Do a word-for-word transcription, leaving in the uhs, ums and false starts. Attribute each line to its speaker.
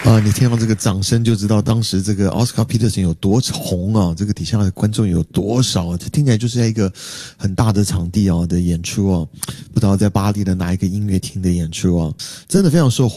Speaker 1: 啊，你听到这个掌声就知道当时这个 Oscar Peterson 有多红啊，这个底下的观众有多少，这听起来就是在一个很大的场地啊的演出啊，不知道在巴黎的哪一个音乐厅的演出啊，真的非常受